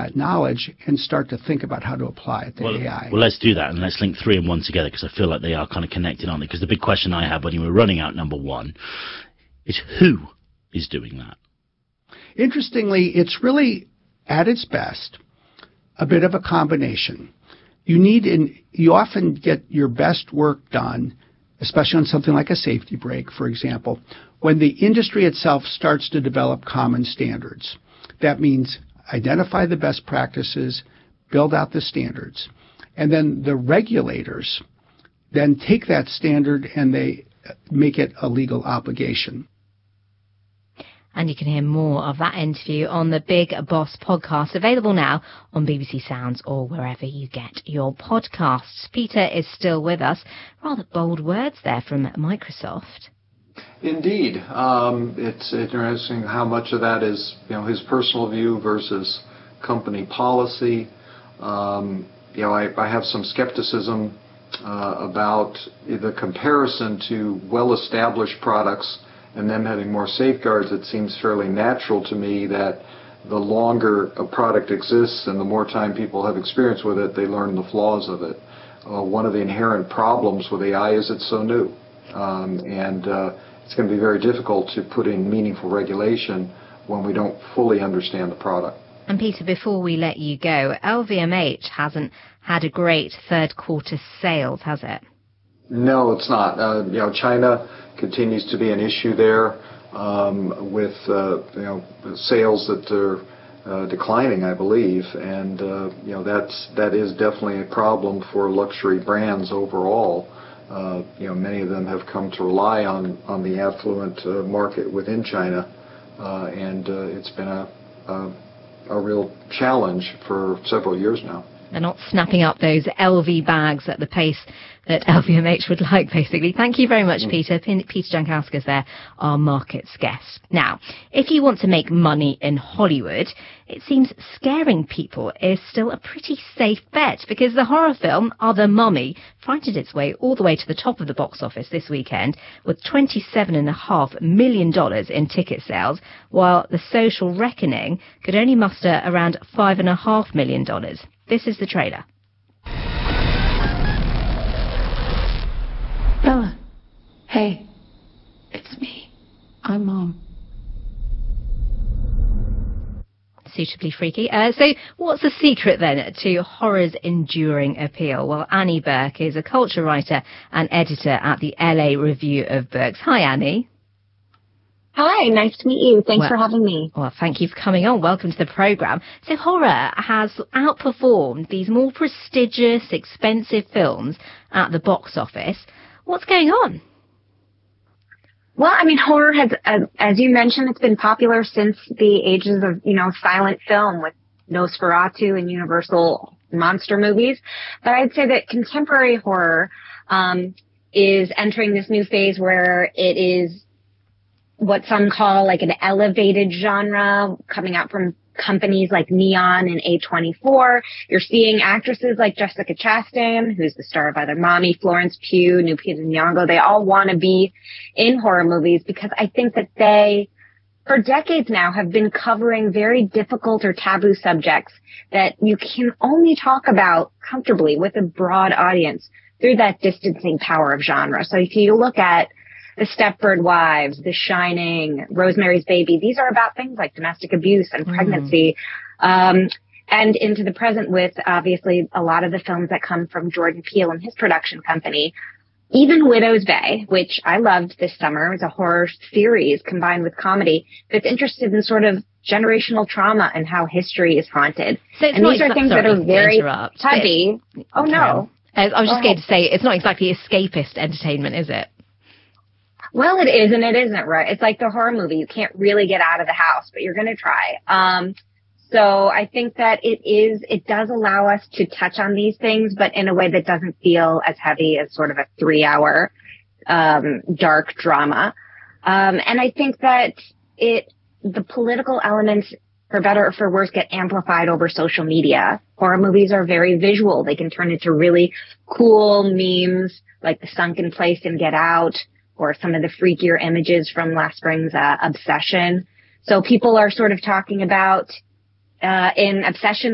that knowledge and start to think about how to apply it to AI. Well, let's do that, and let's link 3 and 1 together, because I feel like they are kind of connected, aren't they? Because the big question I have when you were running out number 1 is who is doing that? Interestingly, it's really, at its best, a bit of a combination. You often get your best work done, especially on something like a safety brake, for example, when the industry itself starts to develop common standards. That means identify the best practices, build out the standards, and then the regulators then take that standard and they make it a legal obligation. And you can hear more of that interview on the Big Boss podcast, available now on BBC Sounds or wherever you get your podcasts. Peter is still with us. Rather bold words there from Microsoft. Indeed. It's interesting how much of that is, his personal view versus company policy. I have some skepticism about the comparison to well-established products and them having more safeguards. It seems fairly natural to me that the longer a product exists and the more time people have experience with it, they learn the flaws of it. One of the inherent problems with AI is it's so new. It's going to be very difficult to put in meaningful regulation when we don't fully understand the product. And Peter, before we let you go, LVMH hasn't had a great third quarter sales, has it? No, it's not. China continues to be an issue there with sales that are declining, I believe, and that is definitely a problem for luxury brands overall. Many of them have come to rely on the affluent market within China, and it's been a real challenge for several years now. They're not snapping up those LV bags at the pace that LVMH would like, basically. Thank you very much, Peter. Peter Jankauskas there, our markets guest. Now, if you want to make money in Hollywood, it seems scaring people is still a pretty safe bet, because the horror film Other Mummy fighted its way all the way to the top of the box office this weekend with $27.5 million in ticket sales, while The Social Reckoning could only muster around $5.5 million. This is the trailer. Bella, hey, it's me. I'm Mom. Suitably freaky. So what's the secret then to horror's enduring appeal? Well, Annie Burke is a culture writer and editor at the LA Review of Books. Hi, Annie. Hi, nice to meet you. Thanks for having me. Well, thank you for coming on. Welcome to the programme. So horror has outperformed these more prestigious, expensive films at the box office. What's going on? Well, I mean, horror has, as you mentioned, it's been popular since the ages of, silent film with Nosferatu and Universal monster movies. But I'd say that contemporary horror is entering this new phase where it is what some call like an elevated genre, coming out from companies like Neon and A24. You're seeing actresses like Jessica Chastain, who's the star of Other Mommy, Florence Pugh, Lupita Nyong'o. They all want to be in horror movies because I think that they, for decades now, have been covering very difficult or taboo subjects that you can only talk about comfortably with a broad audience through that distancing power of genre. So if you look at The Stepford Wives, The Shining, Rosemary's Baby, these are about things like domestic abuse and pregnancy, and into the present with, obviously, a lot of the films that come from Jordan Peele and his production company. Even Widow's Bay, which I loved this summer, is a horror series combined with comedy that's interested in sort of generational trauma and how history is haunted. So and these are things that are very heavy. Oh, no. I was just going to say, it's not exactly escapist entertainment, is it? Well, it is and it isn't, right? It's like the horror movie. You can't really get out of the house, but you're going to try. So I think that it does allow us to touch on these things, but in a way that doesn't feel as heavy as sort of a 3-hour, dark drama. And I think that the political elements, for better or for worse, get amplified over social media. Horror movies are very visual. They can turn into really cool memes like The Sunken Place in Get Out, or some of the freakier images from last spring's Obsession. So people are sort of talking about in Obsession,